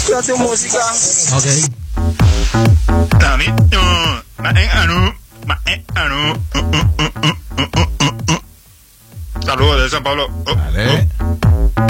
escuchar tu música. Ok. Saludos de San Pablo. Vale.